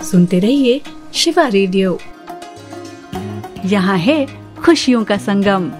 सुनते रहिए शिवा रेडियो। यहाँ है खुशियों का संगम।